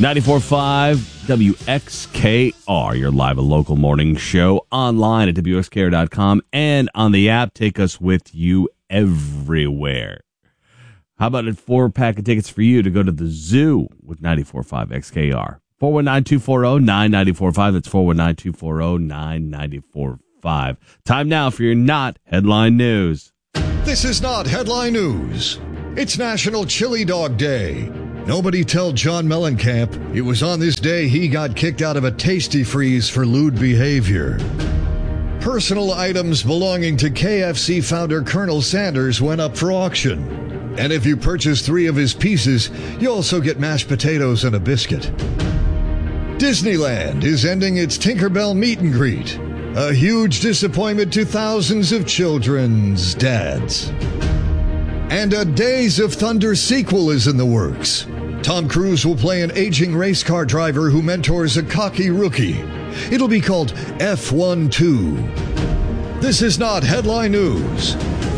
94.5 WXKR, your live and local morning show, online at WXKR.com and on the app. Take us with you everywhere. How about a 4-pack of tickets for you to go to the zoo with 94.5 XKR? 419-240-9945. That's 419-240-9945. Time now for your Not Headline News. This is not headline news. It's National Chili Dog Day. Nobody tell John Mellencamp it was on this day he got kicked out of a Tasty Freeze for lewd behavior. Personal items belonging to KFC founder Colonel Sanders went up for auction. And if you purchase 3 of his pieces, you also get mashed potatoes and a biscuit. Disneyland is ending its Tinkerbell meet and greet. A huge disappointment to thousands of children's dads. And a Days of Thunder sequel is in the works. Tom Cruise will play an aging race car driver who mentors a cocky rookie. It'll be called F12. This is not headline news.